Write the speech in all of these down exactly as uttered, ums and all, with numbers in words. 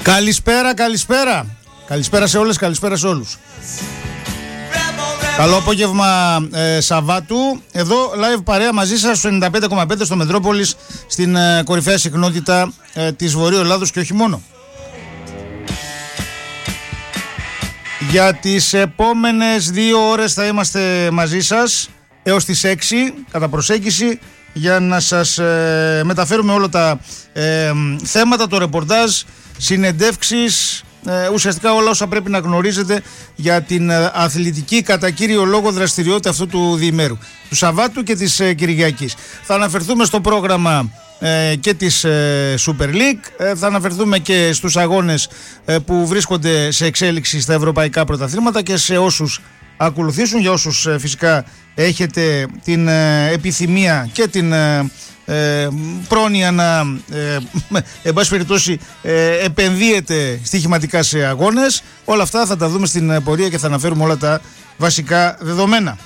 Καλησπέρα, καλησπέρα. Καλησπέρα σε όλες, καλησπέρα σε όλους. Καλό απόγευμα ε, Σαββάτου. Εδώ live παρέα μαζί σας στο ενενήντα πέντε κόμμα πέντε στο Μετρόπολης, στην ε, κορυφαία συχνότητα ε, της Βορείου Ελλάδος και όχι μόνο. Για τις επόμενες δύο ώρες θα είμαστε μαζί σας έως τις έξι κατά προσέγγιση, για να σας ε, μεταφέρουμε όλα τα ε, θέματα, το ρεπορτάζ, συνεντεύξεις, ε, ουσιαστικά όλα όσα πρέπει να γνωρίζετε για την ε, αθλητική κατά κύριο λόγο δραστηριότητα αυτού του διημέρου, του Σαββάτου και της ε, Κυριακής. Θα αναφερθούμε στο πρόγραμμα ε, και της ε, Super League, ε, θα αναφερθούμε και στους αγώνες ε, που βρίσκονται σε εξέλιξη στα ευρωπαϊκά πρωταθλήματα και σε όσους ακολουθήσουν, για όσους ε, φυσικά έχετε την ε, επιθυμία και την ε, ε, πρόνοια να ε, εν πάση περιπτώσει ε, επενδύετε στοιχηματικά σε αγώνες. Όλα αυτά θα τα δούμε στην πορεία και θα αναφέρουμε όλα τα βασικά δεδομένα.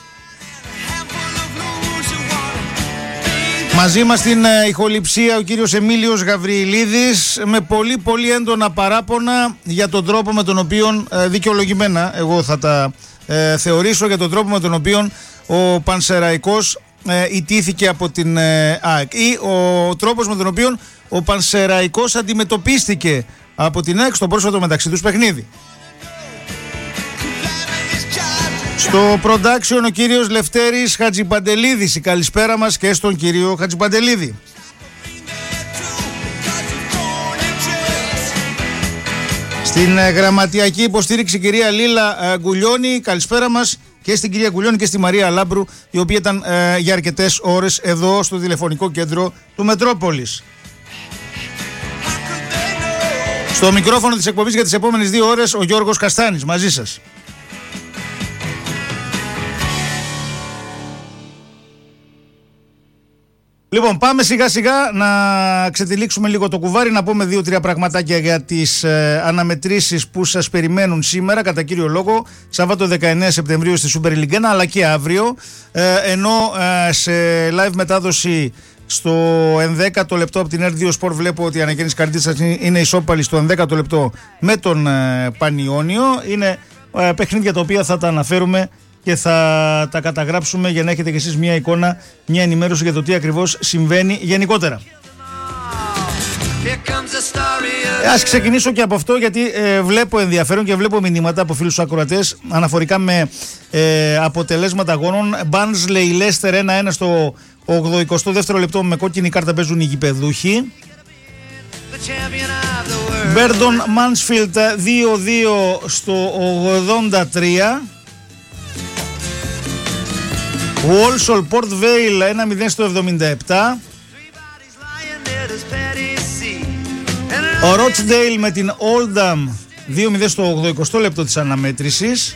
Μαζί μας στην ηχοληψία ο κύριος Εμίλιος Γαβριηλίδης, με πολύ πολύ έντονα παράπονα για τον τρόπο με τον οποίο, ε, δικαιολογημένα εγώ θα τα ε, θεωρήσω, για τον τρόπο με τον οποίο ο Πανσεραϊκός ε, ιτήθηκε από την ε, ΑΕΚ, ή ο τρόπος με τον οποίο ο Πανσεραϊκός αντιμετωπίστηκε από την ΑΕΚ στο πρόσφατο μεταξύ τους παιχνίδι. Στο production ο κύριος Λευτέρης Χατζιπαντελίδης. Η καλησπέρα μας και στον κύριο Χατζιπαντελίδη. Στην γραμματιακή υποστήριξη κυρία Λίλα Γκουλιώνη. Καλησπέρα μας και στην κυρία Γκουλιώνη και στη Μαρία Λάμπρου, η οποία ήταν ε, για αρκετές ώρες εδώ στο τηλεφωνικό κέντρο του Μετρόπολης. Στο μικρόφωνο της εκπομπής για τις επόμενες δύο ώρες ο Γιώργος Καστάνης, μαζί σας. Λοιπόν, πάμε σιγά σιγά να ξετυλίξουμε λίγο το κουβάρι, να πούμε δύο-τρία πραγματάκια για τις ε, αναμετρήσεις που σας περιμένουν σήμερα, κατά κύριο λόγο, Σαββάτο δεκαεννέα Σεπτεμβρίου στη Super League ένα, αλλά και αύριο, ε, ενώ ε, σε live μετάδοση στο ενδέκατο λεπτό από την Ερ δύο Sport βλέπω ότι η ανακαίνιση καρτίτσα είναι ισόπαλη στο ενδέκατο λεπτό με τον ε, Πανιόνιο. Είναι ε, παιχνίδια τα οποία θα τα αναφέρουμε και θα τα καταγράψουμε για να έχετε και εσείς μια εικόνα, μια ενημέρωση για το τι ακριβώς συμβαίνει γενικότερα. Ας ξεκινήσω και από αυτό, γιατί ε, βλέπω ενδιαφέρον και βλέπω μηνύματα από φίλους ακροατές αναφορικά με ε, αποτελέσματα αγώνων. Barnsley Leicester ένα ένα στο ογδοηκοστό δεύτερο λεπτό, με κόκκινη κάρτα παίζουν οι γηπεδούχοι. Μπέρντον Mansfield δύο δύο στο ογδόντα τρία. Walsall Port Vale ένα μηδέν στο εβδομήντα επτά. Ο Rochdale με την Oldham δύο μηδέν στο ογδοηκοστό λεπτό της αναμέτρησης.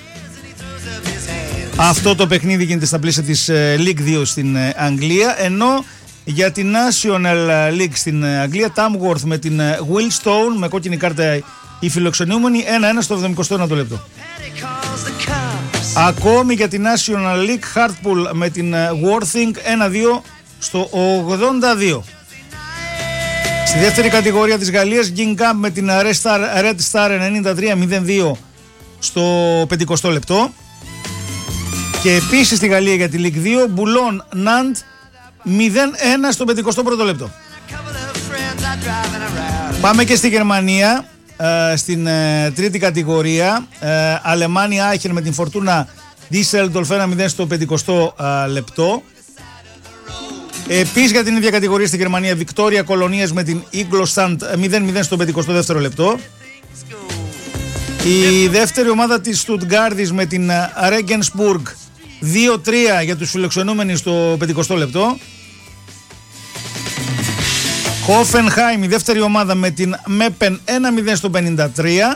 Αυτό το παιχνίδι γίνεται στα πλαίσια της League δύο στην Αγγλία, ενώ για την National League στην Αγγλία, Tamworth με την Willstone, με κόκκινη κάρτα οι φιλοξενούμενοι, ένα ένα στο εβδομηκοστό ένατο λεπτό. Ακόμη για την National League, Hartpool με την Worthing ένα δύο στο ογδόντα δύο. Στη δεύτερη κατηγορία της Γαλλίας, Guingamp με την Red Star, Red Star ενενήντα τρία μηδέν δύο στο πενηκοστό λεπτό. Και επίσης στη Γαλλία για τη Ligue δύο, Boulogne Nantes μηδέν ένα στο πενηκοστό πρώτο λεπτό. Πάμε και στη Γερμανία. Uh, στην uh, τρίτη κατηγορία, uh, Αλεμάνια Άχεν με την Φορτούνα Düsseldorf ένα μηδέν στο πενηκοστό uh, λεπτό. Επίσης για την ίδια κατηγορία στη Γερμανία, Βικτόρια Κολονίας με την Ingolstadt μηδέν μηδέν στο πενηκοστό δεύτερο λεπτό. Η δεύτερη ομάδα της Στουτγκάρδης με την Regensburg δύο τρία για τους φιλοξενούμενοι στο πενηκοστό λεπτό. Hoffenheim, η δεύτερη ομάδα με την Meppen ένα μηδέν στο πενήντα τρία.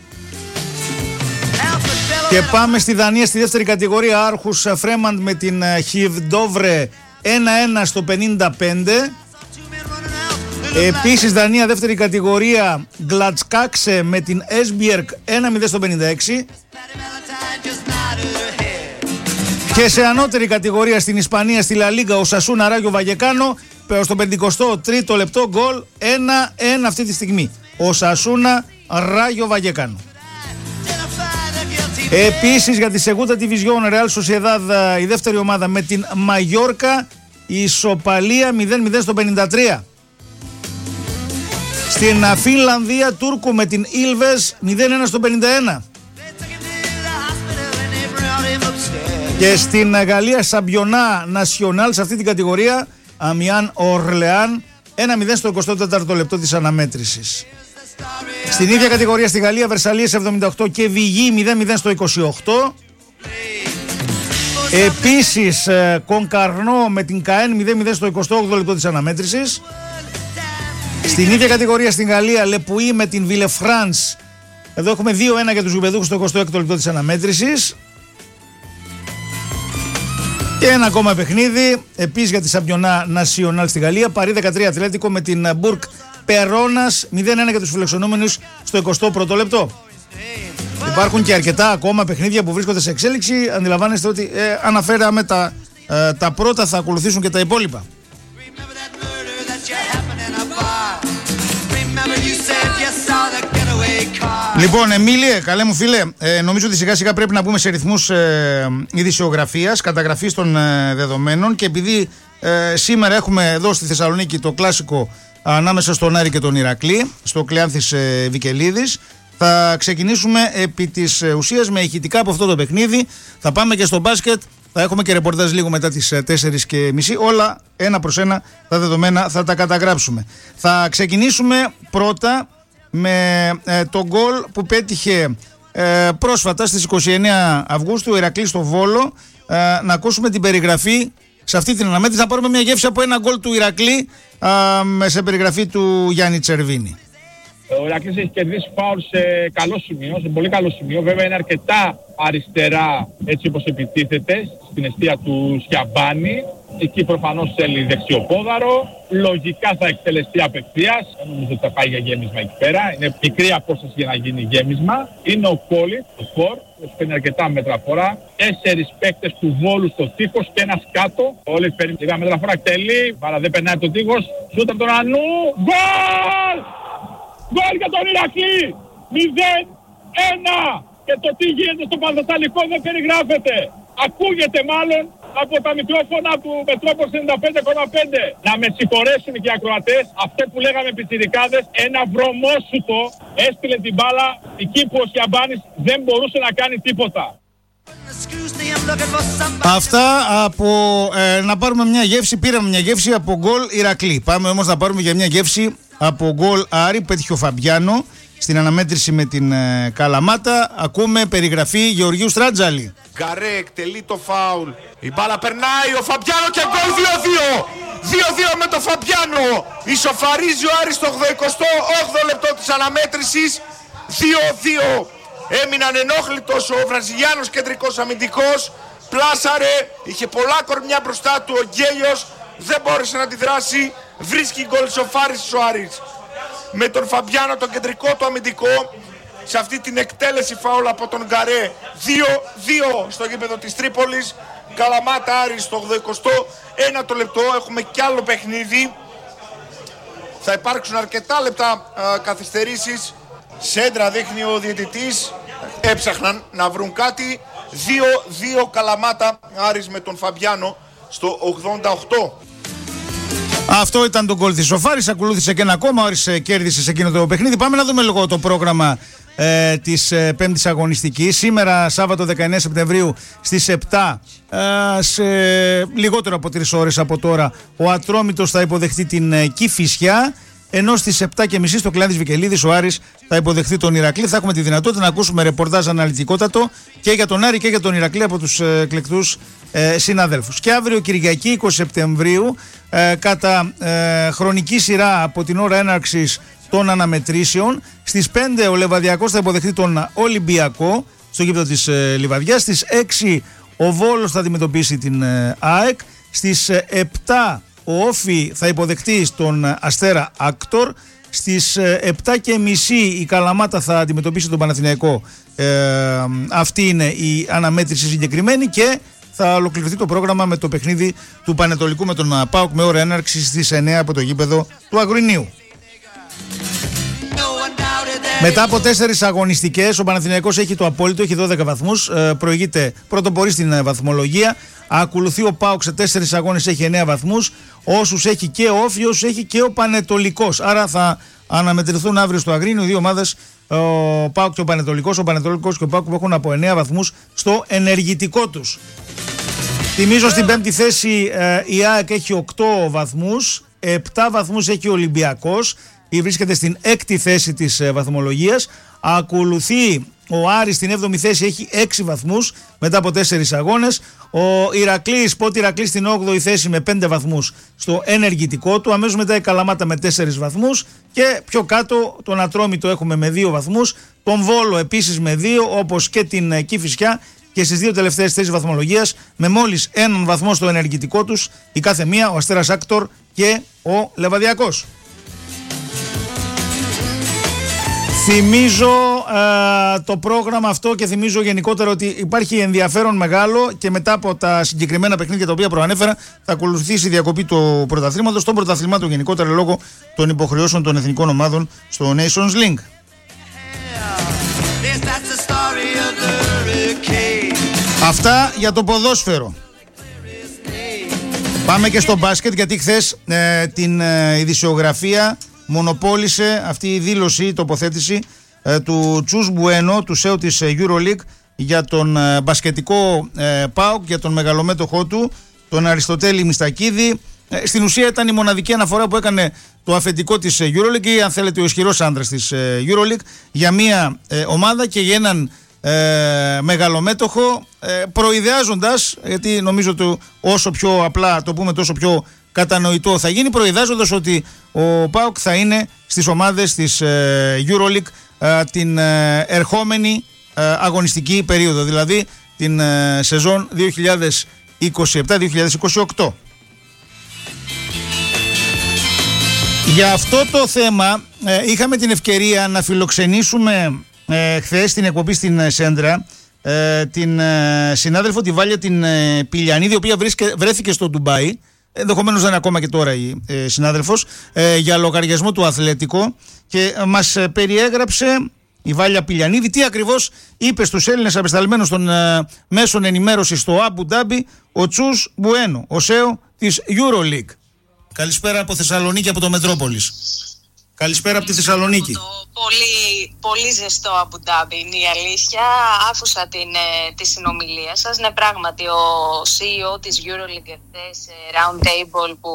Και πάμε στη Δανία στη δεύτερη κατηγορία, Άρχους Φρέμαντ με την Χιβντόβρε ένα ένα στο πενήντα πέντε. Επίσης Δανία δεύτερη κατηγορία, Γκλατσκάξε με την Esbjerg ένα μηδέν στο πενήντα έξι. Και σε ανώτερη κατηγορία στην Ισπανία, στη Λα Λίγκα, ο Σασούνα Ράγιο Βαγεκάνο στο πενηκοστό τρίτο λεπτό γκολ ένα ένα αυτή τη στιγμή. Ο Σασούνα Ράγιο Βαγεκάνο. Επίσης για τη Segunda Division, Real Sociedad, η δεύτερη ομάδα με την Μαγιόρκα, η ισοπαλία μηδέν μηδέν στο πενήντα τρία. Στην Φινλανδία, Τούρκου με την Ήλβες μηδέν ένα στο πενήντα ένα. Και στην Γαλλία, Σαμπιονά Νασιονάλ, σε αυτή την κατηγορία, Αμιάν Ορλεάν ένα μηδέν στο εικοστό τέταρτο λεπτό της αναμέτρησης. Στην ίδια κατηγορία στη Γαλλία, Βερσαλίες εβδομήντα οκτώ και Βιγί μηδέν μηδέν στο είκοσι οκτώ. Επίσης Κονκαρνό με την Καέν μηδέν μηδέν στο εικοστό όγδοο λεπτό της αναμέτρησης. Στην ίδια κατηγορία στην Γαλλία, Λεπουή με την Βιλεφράνς. Εδώ έχουμε δύο ένα για τους γηπεδούχους στο εικοστό έκτο λεπτό της αναμέτρησης. Και ένα ακόμα παιχνίδι, επίσης για τη Σαμπιονά Νασιονάλ στη Γαλλία, Παρί δεκατρία Ατλέτικο με την Μπουρκ Περώνας μηδέν ένα για τους φιλοξενούμενους στο εικοστό πρώτο λεπτό. Υπάρχουν και αρκετά ακόμα παιχνίδια που βρίσκονται σε εξέλιξη. Αντιλαμβάνεστε ότι ε, αναφέραμε τα, ε, τα πρώτα, θα ακολουθήσουν και τα υπόλοιπα. Λοιπόν, Εμίλιε, καλέ μου φίλε, ε, νομίζω ότι σιγά σιγά πρέπει να μπούμε σε ρυθμούς ε, ειδησιογραφίας, καταγραφής των ε, δεδομένων, και επειδή ε, σήμερα έχουμε εδώ στη Θεσσαλονίκη το κλάσικο ανάμεσα στον Άρη και τον Ηρακλή, στο Κλεάνθης ε, Βικελίδης, θα ξεκινήσουμε επί της ουσίας με ηχητικά από αυτό το παιχνίδι. Θα πάμε και στο μπάσκετ, θα έχουμε και ρεπορτάζ λίγο μετά τις τέσσερις και μισή. Όλα ένα προς ένα τα δεδομένα θα τα καταγράψουμε. Θα ξεκινήσουμε πρώτα με ε, το γκολ που πέτυχε ε, πρόσφατα στις είκοσι εννέα Αυγούστου ο Ηρακλής στο Βόλο. Ε, να ακούσουμε την περιγραφή σε αυτή την αναμέτρηση. Θα πάρουμε μια γεύση από ένα γκολ του Ηρακλή ε, σε περιγραφή του Γιάννη Τσερβίνη. Ο Ηρακλής έχει κερδίσει φάουλ σε καλό σημείο, σε πολύ καλό σημείο. Βέβαια είναι αρκετά αριστερά έτσι όπως επιτίθεται στην εστία του Σιαμπάνη. Εκεί προφανώς θέλει δεξιοπόδαρο. Λογικά θα εκτελεστεί απευθείας. Δεν νομίζω ότι θα πάει για γέμισμα εκεί πέρα. Είναι μικρή απόσταση για να γίνει γέμισμα. Είναι ο Κόλλης, ο Φορ, που παίρνει αρκετά μέτρα φορά. Τέσσερις παίκτες του Βόλου στο τείχος και ένας κάτω. Όλοι παίρνει λίγα μέτρα φορά, εκτελεί. Παρά δεν περνάει το τείχος. Σούτ από τον Ανού. Γκολ! Γκολ για τον Ηρακλή! μηδέν ένα! Και το τι γίνεται στο Πανθεσσαλικό δεν περιγράφεται. Ακούγεται μάλλον από τα μικρόφωνα του Μετρόπολης ενενήντα πέντε κόμμα πέντε. Να με συγχωρέσουν και οι ακροατές, αυτό που λέγαμε πιτσιρικάδες, ένα βρωμόσουτο έστειλε την μπάλα εκεί που ο Σιαμπάνης δεν μπορούσε να κάνει τίποτα. Αυτά από ε, να πάρουμε μια γεύση. Πήραμε μια γεύση από γκολ Ηρακλή. Πάμε όμως να πάρουμε για μια γεύση από γκολ Άρη που πέτυχε ο Φαμπιάνο στην αναμέτρηση με την ε, Καλαμάτα. Ακούμε περιγραφή Γεωργίου Στράτζαλη. Γκαρέ εκτελεί το φάουλ. Η μπάλα περνάει, ο Φαμπιάνο και γκολ δύο δύο. δύο δύο με το Φαμπιάνο. Ισοφαρίζει ο Άρης στο ογδοηκοστό όγδοο λεπτό της αναμέτρησης. δύο δύο. Έμειναν ενόχλητος ο Βραζιλιάνος κεντρικός αμυντικός. Πλάσαρε, είχε πολλά κορμιά μπροστά του ο Γκέλιος. Δεν μπόρεσε να αντιδράσει. Βρίσκει γκολ, ισοφάρισε ο Άρης με τον Φαμπιάνο, τον κεντρικό του αμυντικό, σε αυτή την εκτέλεση φάουλ από τον Γκαρέ. δύο δύο στο γήπεδο της Τρίπολης. Καλαμάτα Άρης στο ογδοηκοστό ένατο λεπτό. Έχουμε κι άλλο παιχνίδι. Θα υπάρξουν αρκετά λεπτά α, καθυστερήσεις. Σέντρα δείχνει ο διαιτητής. Έψαχναν να βρουν κάτι. δύο δύο Καλαμάτα Άρης με τον Φαμπιάνο στο ογδόντα οκτώ. Αυτό ήταν το γκολ της Σοφάρης. Ακολούθησε και ένα ακόμα. Ο Άρης κέρδισε σε εκείνο το παιχνίδι. Πάμε να δούμε λίγο το πρόγραμμα ε, της ε, πέμπτης αγωνιστικής. Σήμερα Σάββατο δεκαεννέα Σεπτεμβρίου στις επτά, ε, σε λιγότερο από τρεις ώρες από τώρα, ο Ατρόμητος θα υποδεχτεί την ε, Κηφισιά. Ενώ στις επτά και μισή στο Κλεάνθης Βικελίδης ο Άρης θα υποδεχθεί τον Ηρακλή. Θα έχουμε τη δυνατότητα να ακούσουμε ρεπορτάζ αναλυτικότατο και για τον Άρη και για τον Ηρακλή από τους ε, εκλεκτούς ε, συναδέλφους. Και αύριο Κυριακή είκοσι Σεπτεμβρίου, ε, κατά ε, χρονική σειρά από την ώρα έναρξης των αναμετρήσεων, στις πέντε ο Λεβαδιακός θα υποδεχθεί τον Ολυμπιακό στο γήπεδο της ε, Λιβαδιάς. Στις έξι ο Βόλος θα αντιμετωπίσει την ε, ΑΕΚ. Στις ε, επτά ο Όφι θα υποδεχτεί στον Αστέρα Άκτορ. Στις επτά και μισή η Καλαμάτα θα αντιμετωπίσει τον Παναθηναϊκό. Ε, αυτή είναι η αναμέτρηση συγκεκριμένη και θα ολοκληρωθεί το πρόγραμμα με το παιχνίδι του Πανετολικού με τον ΠΑΟΚ με ώρα έναρξη στις εννέα από το γήπεδο του Αγρινίου. Μετά από τέσσερις αγωνιστικές, ο Παναθηναϊκός έχει το απόλυτο, έχει δώδεκα βαθμούς. Ε, προηγείται πρωτοπορεί στην ε, βαθμολογία. Ακολουθεί ο ΠΑΟΚ σε τέσσερις αγώνες, έχει εννέα βαθμούς. Όσους έχει και ο Όφι, όσους έχει και ο Πανετολικός. Άρα θα αναμετρηθούν αύριο στο Αγρίνιο οι δύο ομάδες, ο ΠΑΟΚ και ο Πανετολικός. Ο Πανετολικός και ο ΠΑΟΚ που έχουν από εννέα βαθμούς στο ενεργητικό τους. Θυμίζω στην πέμπτη θέση ε, η ΑΕΚ έχει οκτώ βαθμούς. επτά βαθμούς έχει ο Ολυμπιακός. Βρίσκεται στην έκτη θέση της ε, βαθμολογίας. Ακολουθεί ο Άρης στην έβδομη θέση, έχει έξι βαθμούς μετά από τέσσερις αγώνες. Ο Ηρακλής, Πότη Ηρακλής στην όγδοη θέση με πέντε βαθμούς στο ενεργητικό του. Αμέσως μετά η Καλαμάτα με τέσσερις βαθμούς. Και πιο κάτω τον Ατρόμητο έχουμε με δύο βαθμούς. Τον Βόλο επίσης με δύο, όπως και την ε, Κηφισιά. Και στις δύο τελευταίες θέσεις βαθμολογίας με μόλις έναν βαθμό στο ενεργητικό τους η κάθε μία, ο Αστέρας Άκτορ και ο Λεβαδιακός. Θυμίζω ε, το πρόγραμμα αυτό και θυμίζω γενικότερα ότι υπάρχει ενδιαφέρον μεγάλο και μετά από τα συγκεκριμένα παιχνίδια τα οποία προανέφερα θα ακολουθήσει η διακοπή του πρωταθλήματος, των πρωταθλημάτων γενικότερα λόγω των υποχρεώσεων των εθνικών ομάδων στο Nations League. Αυτά για το ποδόσφαιρο. Πάμε και στο μπάσκετ, γιατί χθες ε, την ε, ειδησιογραφία μονοπόλησε αυτή η δήλωση, η τοποθέτηση ε, του Τσους Μπουένο, του σέου της ε, EuroLeague, για τον ε, μπασκετικό ε, ΠΑΟΚ, για τον μεγαλομέτωχό του, τον Αριστοτέλη Μιστακίδη. Ε, στην ουσία ήταν η μοναδική αναφορά που έκανε το αφεντικό της ε, EuroLeague, ή αν θέλετε ο ισχυρός άντρας της ε, EuroLeague, για μια ε, ομάδα και για έναν Ε, μεγαλομέτωχο, ε, προειδεάζοντας, γιατί νομίζω ότι όσο πιο απλά το πούμε τόσο πιο κατανοητό θα γίνει, προειδεάζοντας ότι ο ΠΑΟΚ θα είναι στις ομάδες της ε, EuroLeague ε, την ε, ερχόμενη ε, αγωνιστική περίοδο, δηλαδή την ε, σεζόν δύο χιλιάδες είκοσι επτά δύο χιλιάδες είκοσι οκτώ. Για αυτό το θέμα ε, είχαμε την ευκαιρία να φιλοξενήσουμε Ε, χθες στην εκπομπή στην Σέντρα ε, την ε, συνάδελφο τη Βάλια την ε, Πηλιανίδη, η οποία βρίσκε, βρέθηκε στο Ντουμπάι, ενδεχομένως δεν είναι ακόμα και τώρα η ε, συνάδελφος, ε, για λογαριασμό του Αθλέτικο, και ε, μας ε, περιέγραψε η Βάλια Πηλιανίδη τι ακριβώς είπε στους Έλληνες απεσταλμένους των ε, μέσων ενημέρωσης στο Αμπου Ντάμπι ο Τσους Μπουένο, ο σέο της EuroLeague. Καλησπέρα από Θεσσαλονίκη, από το Μετρόπολης. Καλησπέρα από τη Θεσσαλονίκη. Πολύ, πολύ ζεστό Αμπου Ντάμπι είναι η αλήθεια. Άκουσα την, τη συνομιλία σας. Ναι, πράγματι ο σι ι ο της EuroLeague εχθές, round table που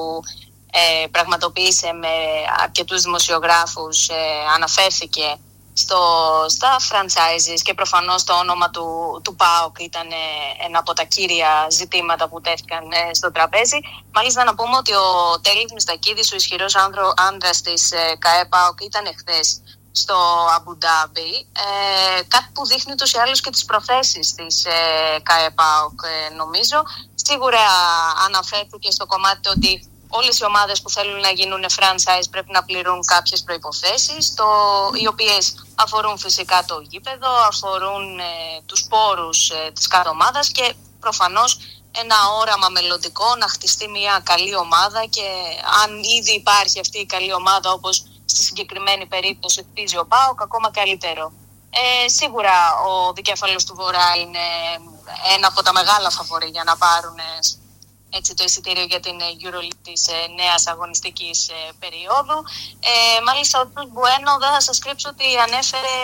ε, πραγματοποίησε με αρκετούς δημοσιογράφους, ε, αναφέρθηκε στο, στα franchises και προφανώς το όνομα του, του ΠΑΟΚ ήταν ένα από τα κύρια ζητήματα που τέθηκαν στο τραπέζι. Μάλιστα να πούμε ότι ο Τέλης Μιστακίδης, ο ισχυρός άνδρας της ΚΑΕ ΠΑΟΚ, ήταν εχθές στο Αμπου Ντάμπι, ε, κάτι που δείχνει τους ή άλλους και τις προθέσεις της ε, ΚΑΕ ΠΑΟΚ, ε, νομίζω. Σίγουρα αναφέρθηκε στο κομμάτι ότι όλες οι ομάδες που θέλουν να γίνουν franchise πρέπει να πληρούν κάποιες προϋποθέσεις, το, οι οποίες αφορούν φυσικά το γήπεδο, αφορούν ε, τους πόρους ε, της κάθε ομάδας και προφανώς ένα όραμα μελλοντικό να χτιστεί μια καλή ομάδα, και αν ήδη υπάρχει αυτή η καλή ομάδα όπως στη συγκεκριμένη περίπτωση χτίζει ο ΠΑΟΚ, ακόμα καλύτερο. Ε, σίγουρα ο δικέφαλος του Βορρά είναι ένα από τα μεγάλα φαβορί για να πάρουν έτσι το εισιτήριο για την EuroLeague της ε, νέας αγωνιστικής ε, περίοδου. Ε, μάλιστα ο Τσους Μπουένο, δεν θα σας κρύψω ότι ανέφερε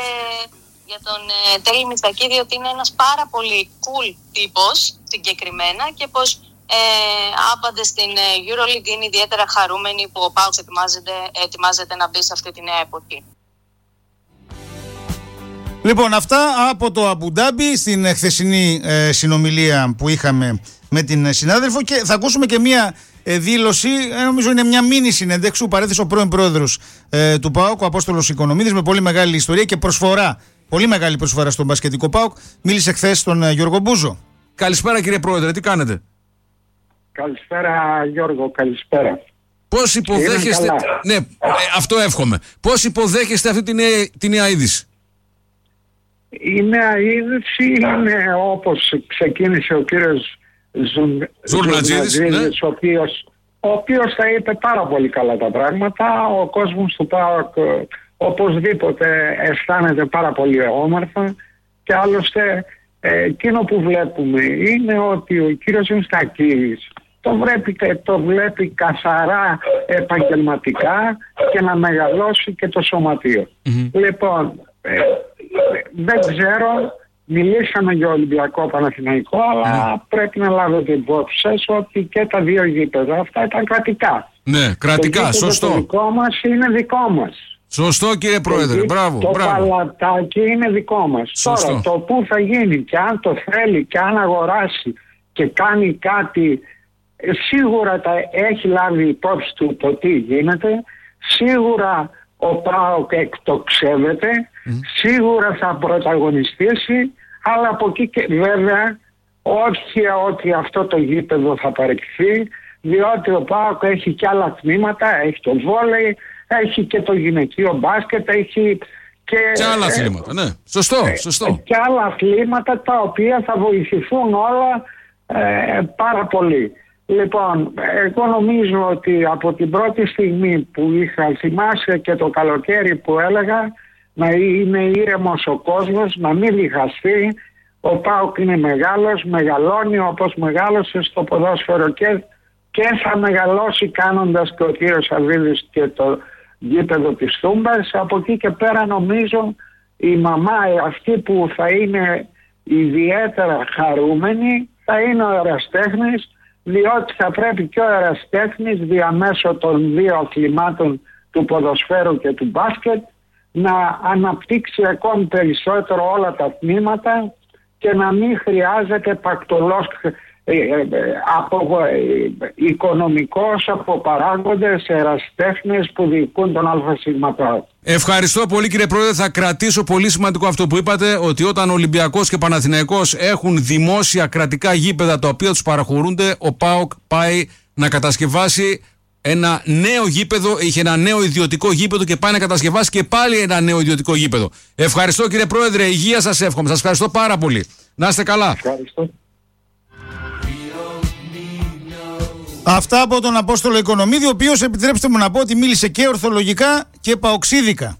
για τον ε, Τέλη Μιστακίδη ότι είναι ένας πάρα πολύ cool τύπος συγκεκριμένα, και πως ε, άπαντε στην ε, EuroLeague είναι ιδιαίτερα χαρούμενοι που ο ΠΑΟΚ ετοιμάζεται, ετοιμάζεται να μπει σε αυτή τη νέα εποχή. Λοιπόν, αυτά από το Αμπου Ντάμπι στην χθεσινή ε, συνομιλία που είχαμε με την συνάδελφο, και θα ακούσουμε και μία ε, δήλωση, ε, νομίζω είναι μια μίνι συνέντευξη που παρέθεσε ο πρώην πρόεδρος ε, του ΠΑΟΚ, ο Απόστολος Οικονομίδης, με πολύ μεγάλη ιστορία και προσφορά, πολύ μεγάλη προσφορά στον μπασκετικό ΠΑΟΚ. Μίλησε χθες στον ε, Γιώργο Μπούζο. Καλησπέρα κύριε Πρόεδρε, τι κάνετε? Καλησπέρα Γιώργο, καλησπέρα. Πώς υποδέχεστε, ναι, ε, αυτό εύχομαι, πώς υποδέχεστε αυτή τη νέα, τη νέα είδηση? Η νέα είδηση είναι όπως ξεκίνησε ο κύριος Ζουρνατζίδης, ναι. ο, οποίος, ο οποίος θα είπε πάρα πολύ καλά τα πράγματα. Ο κόσμος του ΠΑΟΚ οπωσδήποτε αισθάνεται πάρα πολύ όμορφα και άλλωστε ε, εκείνο που βλέπουμε είναι ότι ο κύριος Μητσοτάκης το βλέπει, το βλέπει καθαρά επαγγελματικά και να μεγαλώσει και το σωματείο. Mm-hmm. Λοιπόν, ε, δεν ξέρω, μιλήσαμε για Ολυμπιακό Παναθηναϊκό, αλλά mm. πρέπει να λάβετε υπόψη σας ότι και τα δύο γήπεδα αυτά ήταν κρατικά. Ναι, κρατικά, το σωστό. Το δικό μας είναι δικό μας. Σωστό κύριε Πρόεδρε, το, μπράβο. Το μπράβο. παλατάκι είναι δικό μας. Σωστό. Τώρα το που θα γίνει και αν το θέλει και αν αγοράσει και κάνει κάτι, σίγουρα τα έχει λάβει υπόψη του το τι γίνεται, σίγουρα ο ΠΑΟΚ εκτοξεύεται, mm. σίγουρα θα πρωταγωνιστήσει, αλλά από εκεί και βέβαια όχι ότι αυτό το γήπεδο θα παραιτηθεί, διότι ο ΠΑΟΚ έχει και άλλα τμήματα, έχει το βόλεϊ, έχει και το γυναικείο μπάσκετ, έχει και, και άλλα αθλήματα, ναι. Σωστό, σωστό. Και άλλα αθλήματα τα οποία θα βοηθηθούν όλα ε, πάρα πολύ. Λοιπόν, εγώ νομίζω ότι από την πρώτη στιγμή που είχα, θυμάσαι και το καλοκαίρι που έλεγα να είναι ήρεμος ο κόσμος, να μην διχαστεί, ο ΠΑΟΚ είναι μεγάλος, μεγαλώνει όπως μεγάλωσε στο ποδόσφαιρο και, και θα μεγαλώσει κάνοντας και ο κύριος Σαββίδης και το γήπεδο της Τούμπας. Από εκεί και πέρα νομίζω η μαμά αυτή που θα είναι ιδιαίτερα χαρούμενη θα είναι ο ερασιτέχνης, διότι θα πρέπει και ο ερασιτέχνης διαμέσω των δύο αθλημάτων του ποδοσφαίρου και του μπάσκετ να αναπτύξει ακόμη περισσότερο όλα τα τμήματα και να μην χρειάζεται πακτολός ε, ε, από ε, οικονομικός, από παράγοντες, ερασιτέχνες που διοικούν τον ΑΣ. Ευχαριστώ πολύ κύριε Πρόεδρε. Θα κρατήσω πολύ σημαντικό αυτό που είπατε, ότι όταν ο Ολυμπιακός και Παναθηναϊκός έχουν δημόσια κρατικά γήπεδα τα οποία τους παραχωρούνται, ο ΠΑΟΚ πάει να κατασκευάσει ένα νέο γήπεδο, είχε ένα νέο ιδιωτικό γήπεδο και πάει να κατασκευάσει και πάλι ένα νέο ιδιωτικό γήπεδο. Ευχαριστώ κύριε Πρόεδρε, υγεία σας εύχομαι. Σας ευχαριστώ πάρα πολύ. Να είστε καλά. Ευχαριστώ. Αυτά από τον Απόστολο Οικονομίδη, ο οποίος, επιτρέψτε μου να πω, ότι μίλησε και ορθολογικά και παοξίδικα.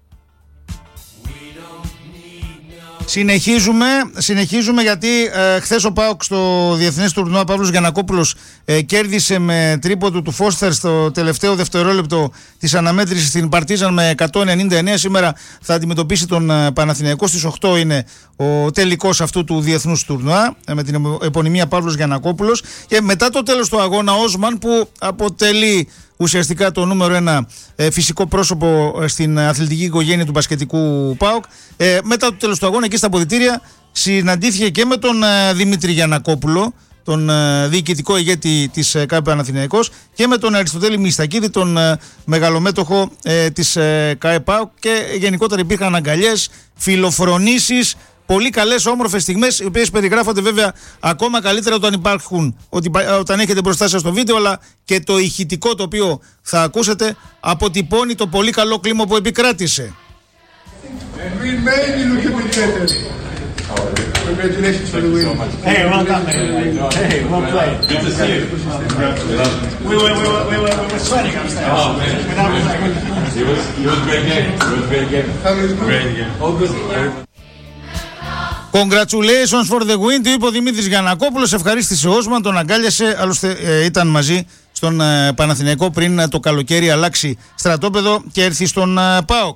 Συνεχίζουμε, συνεχίζουμε γιατί ε, χθες ο ΠΑΟΚ στο Διεθνές Τουρνουά Παύλος Γιαννακόπουλος ε, κέρδισε με τρίποντο του Φώστερ στο τελευταίο δευτερόλεπτο της αναμέτρησης στην Παρτίζαν με εκατόν ενενήντα εννέα. Σήμερα θα αντιμετωπίσει τον ε, Παναθηναϊκό. Στις οκτώ είναι ο τελικός αυτού του Διεθνούς Τουρνουά ε, με την επωνυμία Παύλος Γιαννακόπουλος. Και μετά το τέλος του αγώνα, Όσμαν, που αποτελεί ουσιαστικά το νούμερο ένα ε, φυσικό πρόσωπο ε, στην αθλητική οικογένεια του μπασκετικού ΠΑΟΚ, ε, μετά το τέλος του αγώνα εκεί στα αποδυτήρια συναντήθηκε και με τον ε, Δημήτρη Γιαννακόπουλο, τον ε, διοικητικό ηγέτη της ε, ΚΑΕ Παναθηναϊκός, και με τον Αριστοτέλη Μιστακίδη, τον ε, μεγαλομέτωχο ε, της ε, ΚΑΕ ΠΑΟΚ, και γενικότερα υπήρχαν αγκαλιές, φιλοφρονήσεις, πολύ καλές όμορφες στιγμές, οι οποίες περιγράφονται βέβαια ακόμα καλύτερα όταν υπάρχουν, όταν έχετε μπροστά σας το βίντεο, αλλά και το ηχητικό το οποίο θα ακούσετε αποτυπώνει το πολύ καλό κλίμα που επικράτησε. Congratulations for the win. Hey, well done, mate. Hey, well played. Good to see you. We were, we were, we were, we were sweating upstairs. Oh, man. It was, it was a great game. It was a great game. Great game. All good. Congratulations for the win, του είπε ο Δημήτρης Γιαννακόπουλος. Ευχαρίστησε ο Όσμαν, τον αγκάλιασε. Άλλωστε ε, ήταν μαζί στον ε, Παναθηναϊκό πριν ε, το καλοκαίρι αλλάξει στρατόπεδο και έρθει στον ε, ΠΑΟΚ.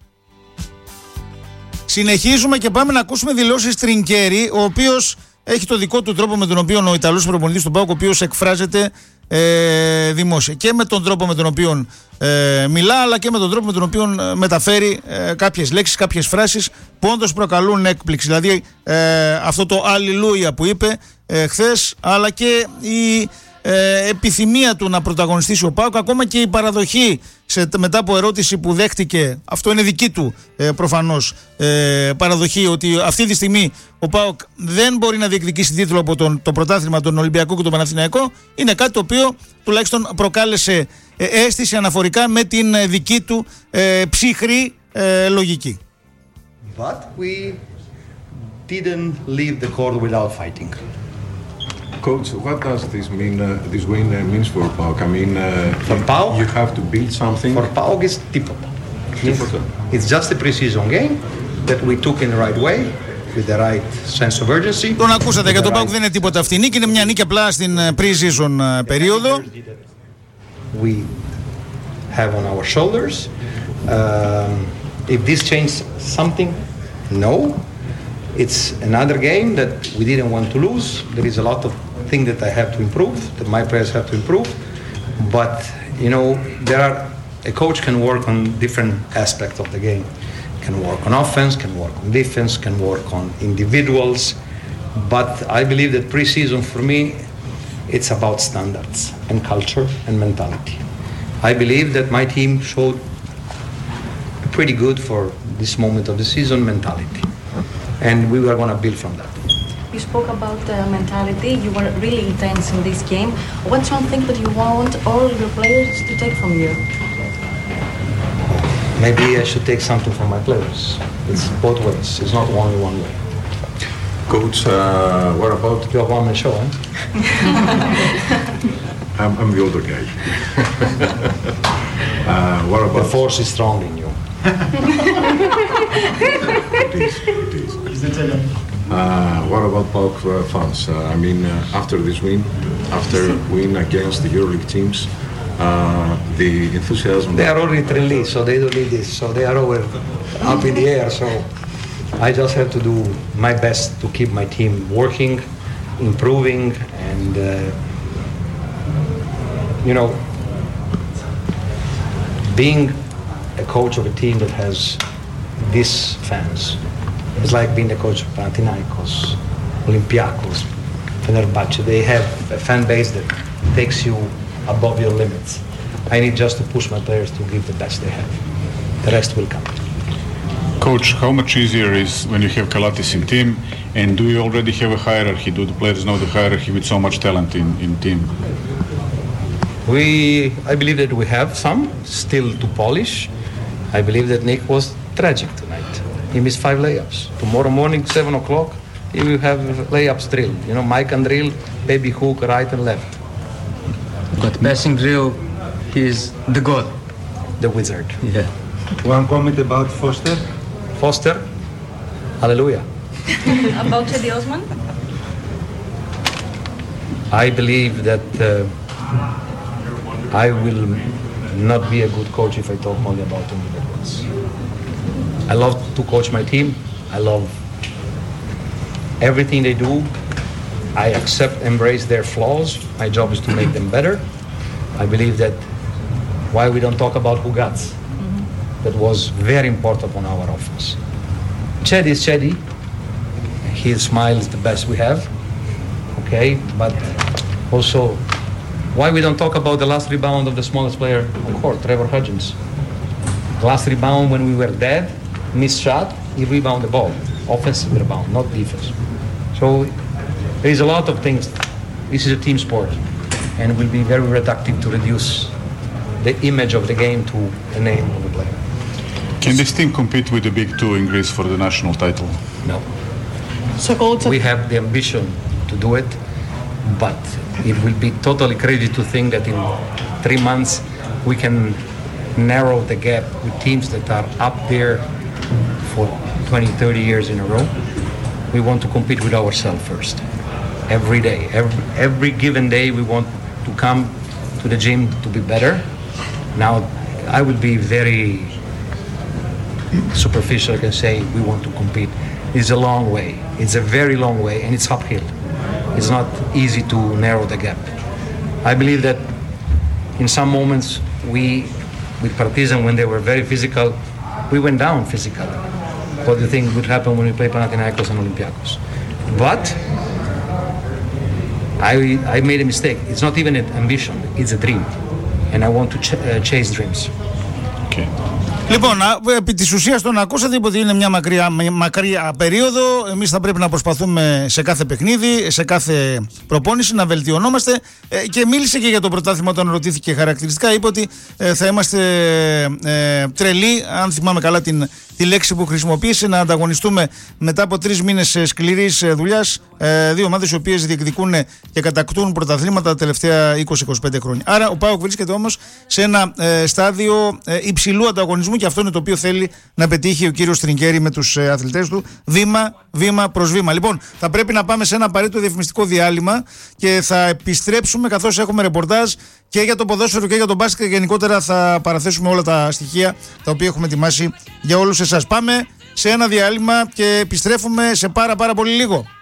Συνεχίζουμε και πάμε να ακούσουμε δηλώσεις Τρινκέρι, ο οποίος έχει το δικό του τρόπο με τον οποίο ο Ιταλός προπονητής του ΠΑΟΚ, ο οποίος εκφράζεται ε, δημόσια, και με τον τρόπο με τον οποίο ε, μιλά, αλλά και με τον τρόπο με τον οποίο μεταφέρει ε, κάποιες λέξεις, κάποιες φράσεις που όντως προκαλούν έκπληξη. Δηλαδή ε, αυτό το αλληλούια που είπε ε, χθες, αλλά και η ε, επιθυμία του να πρωταγωνιστήσει ο ΠΑΟΚ, ακόμα και η παραδοχή σε, μετά από ερώτηση που δέχτηκε, αυτό είναι δική του ε, προφανώς ε, παραδοχή, ότι αυτή τη στιγμή ο ΠΑΟΚ δεν μπορεί να διεκδικήσει τίτλο από τον, το πρωτάθλημα, τον Ολυμπιακό και τον Παναθηναϊκό, είναι κάτι το οποίο τουλάχιστον προκάλεσε ε, αίσθηση αναφορικά με την ε, δική του ε, ψυχρή ε, λογική. But we didn't leave the court without fighting. Coach, what does this mean? Uh, this win uh, means for PAOK? I mean, uh, for you, PAOK, you have to build something. For PAOK is τίποτα. It's just a pre-season game that we took in the right way, with the right sense of urgency. Τον ακούσατε, για τον ΠΑΟΚ δεν είναι τίποτα αυτή η νίκη, είναι μια νίκη απλά στην pre-season περίοδο. We have on our shoulders. Um, if this changed something, no. It's another game that we didn't want to lose. There is a lot of things that I have to improve, that my players have to improve. But, you know, there are, a coach can work on different aspects of the game. Can work on offense, can work on defense, can work on individuals. But I believe that pre-season for me, it's about standards and culture and mentality. I believe that my team showed pretty good for this moment of the season mentality. And we were going to build from that. You spoke about uh, mentality. You were really intense in this game. What's one thing that you want all your players to take from you? Maybe I should take something from my players. It's both ways. It's not only one way. Coach, uh, what about... You have one man show, eh? I'm, I'm the older guy. uh, what about... The force is strong in you. It is, it is. Uh, what about PAOK uh, fans? Uh, I mean, uh, after this win, after win against the EuroLeague teams, uh, the enthusiasm... They are already released, so they don't need this. So they are over up in the air. So I just have to do my best to keep my team working, improving, and, uh, you know, being a coach of a team that has these fans. It's like being the coach of Panathinaikos, Olympiacos, Fenerbahce. They have a fan base that takes you above your limits. I need just to push my players to give the best they have. The rest will come. Coach, how much easier is when you have Kalatis in team, and do you already have a hierarchy? Do the players know the hierarchy with so much talent in, in team? We, I believe that we have some still to polish. I believe that Nick was tragic tonight. He missed five layups. Tomorrow morning, seven o'clock, he will have layups drill. You know, Mike and drill, baby hook, right and left. But passing drill, he is the god. The wizard. Yeah. One comment about Foster. Foster, hallelujah. About Cedi Osman? I believe that uh, I will not be a good coach if I talk only about individuals. I love to coach my team. I love everything they do. I accept, embrace their flaws. My job is to make them better. I believe that why we don't talk about Hugats. Mm-hmm. That was very important on our offense. Cedi is Cedi. His smile is the best we have. Okay, but also why we don't talk about the last rebound of the smallest player on court, Trevor Hudgens. Last rebound when we were dead, missed shot, he rebounded the ball. Offensive rebound, not defense. So there is a lot of things. This is a team sport, and it will be very reductive to reduce the image of the game to the name of the player. Can this team compete with the big two in Greece for the national title? No. So coach, we have the ambition to do it, but it will be totally crazy to think that in three months we can narrow the gap with teams that are up there for twenty, thirty years in a row. We want to compete with ourselves first. Every day, every, every given day we want to come to the gym to be better. Now, I would be very superficial, I can say we want to compete. It's a long way. It's a very long way, and it's uphill. It's not easy to narrow the gap. I believe that in some moments we, with Partizan, when they were very physical, we went down physically. What do you think would happen when we play Panathinaikos and Olympiacos? But I, I made a mistake. It's not even an ambition, it's a dream. And I want to ch- uh, chase dreams. Okay. Λοιπόν, επί της ουσίας τον ακούσατε, είπε ότι είναι μια μακριά, μακριά περίοδο. Εμείς θα πρέπει να προσπαθούμε σε κάθε παιχνίδι, σε κάθε προπόνηση να βελτιωνόμαστε, ε, και μίλησε και για το πρωτάθλημα όταν ρωτήθηκε χαρακτηριστικά. Είπε ότι ε, θα είμαστε ε, τρελοί, αν θυμάμαι καλά την, τη λέξη που χρησιμοποίησε, να ανταγωνιστούμε μετά από τρεις μήνες σκληρής δουλειάς ε, δύο ομάδες οι οποίες διεκδικούν και κατακτούν πρωταθλήματα τα τελευταία είκοσι με είκοσι πέντε χρόνια. Άρα ο ΠΑΟΚ βρίσκεται όμως σε ένα ε, στάδιο ε, υψηλού ανταγωνισμού και αυτό είναι το οποίο θέλει να πετύχει ο κύριος Τρινκέρι με τους ε, αθλητές του, βήμα, βήμα προς βήμα. Λοιπόν, θα πρέπει να πάμε σε ένα απαραίτητο διαφημιστικό διάλειμμα και θα επιστρέψουμε καθώς έχουμε ρεπορτάζ και για το ποδόσφαιρο και για τον μπάσκετ και γενικότερα θα παραθέσουμε όλα τα στοιχεία τα οποία έχουμε ετοιμάσει για όλους εσάς. Πάμε σε ένα διάλειμμα και επιστρέφουμε σε πάρα πάρα πολύ λίγο.